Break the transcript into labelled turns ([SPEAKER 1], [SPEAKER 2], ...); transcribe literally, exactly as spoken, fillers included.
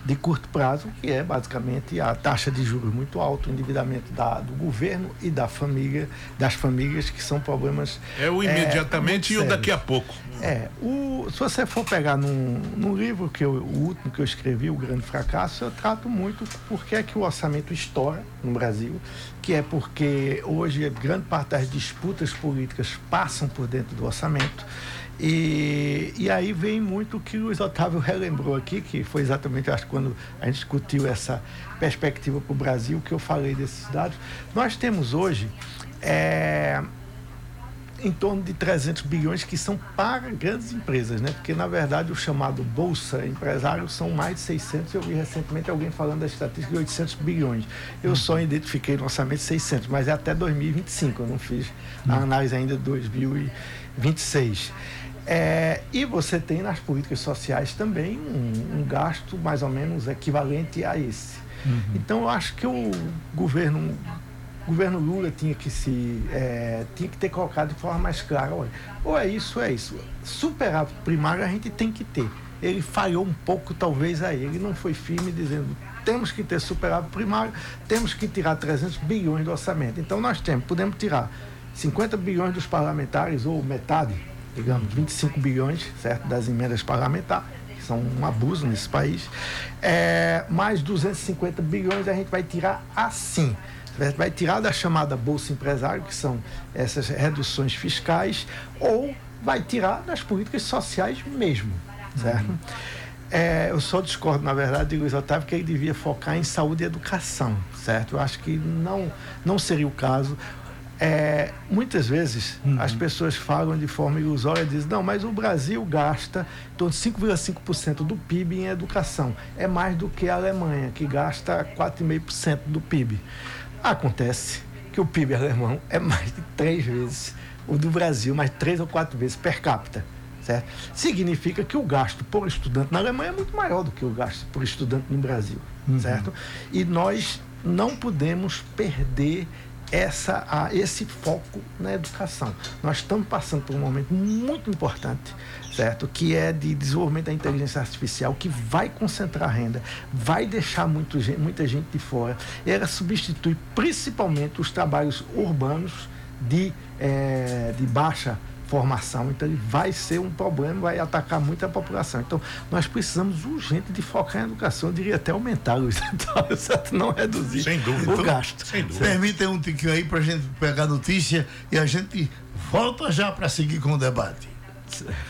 [SPEAKER 1] de curto prazo, que é basicamente a taxa de juros muito alta, o endividamento da, do governo e da família, das famílias, que são problemas...
[SPEAKER 2] É o imediatamente é, e o daqui a pouco.
[SPEAKER 1] É, o, se você for pegar num, num livro, que eu, o último que eu escrevi, O Grande Fracasso, eu trato muito porque é que o orçamento estoura no Brasil, que é porque hoje grande parte das disputas políticas passam por dentro do orçamento. E, e aí vem muito o que o Luiz Otávio relembrou aqui, que foi exatamente, acho que quando a gente discutiu essa perspectiva para o Brasil, que eu falei desses dados. Nós temos hoje é, em torno de trezentos bilhões que são para grandes empresas, né? Porque na verdade o chamado Bolsa Empresário são mais de seiscentos. Eu vi recentemente alguém falando da estatística de oitocentos bilhões. Eu só identifiquei no orçamento seiscentos, mas é até dois mil e vinte e cinco, eu não fiz a análise ainda de dois mil e vinte e seis. É, e você tem nas políticas sociais também um, um gasto mais ou menos equivalente a esse. Uhum. Então eu acho que o governo, o governo Lula tinha que se é, tinha que ter colocado de forma mais clara, olha, ou é isso, ou é isso. Superávit primário a gente tem que ter. Ele falhou um pouco talvez aí, ele não foi firme dizendo temos que ter superávit primário, temos que tirar trezentos bilhões do orçamento. Então nós temos, podemos tirar cinquenta bilhões dos parlamentares, ou metade, digamos, vinte e cinco bilhões, certo, das emendas parlamentares, que são um abuso nesse país, é, mais duzentos e cinquenta bilhões a gente vai tirar assim, vai tirar da chamada Bolsa Empresário, que são essas reduções fiscais, ou vai tirar das políticas sociais mesmo, certo? Uhum. É, eu só discordo, na verdade, de Luiz Otávio, que ele devia focar em saúde e educação, certo? Eu acho que não, não seria o caso. É, muitas vezes uhum. as pessoas falam de forma ilusória e dizem, não, mas o Brasil gasta em torno de cinco vírgula cinco por cento do P I B em educação. É mais do que a Alemanha, que gasta quatro vírgula cinco por cento do P I B. Acontece que o P I B alemão é mais de três vezes o do Brasil, mais três ou quatro vezes per capita. Certo? Significa que o gasto por estudante na Alemanha é muito maior do que o gasto por estudante no Brasil. Uhum. Certo? E nós não podemos perder Essa, a, esse foco na educação. Nós estamos passando por um momento muito importante, certo? Que é de desenvolvimento da inteligência artificial, que vai concentrar renda, vai deixar muito, muita gente de fora. E ela substitui principalmente os trabalhos urbanos de, é, de baixa formação, então ele vai ser um problema, vai atacar muito a população. Então nós precisamos urgente de focar em educação, eu diria até aumentar, Luiz, certo? Não reduzir
[SPEAKER 2] sem dúvida,
[SPEAKER 1] o
[SPEAKER 2] então,
[SPEAKER 1] gasto.
[SPEAKER 2] Sem dúvida.
[SPEAKER 3] Permita um tiquinho aí para a gente pegar a notícia e a gente volta já para seguir com o debate.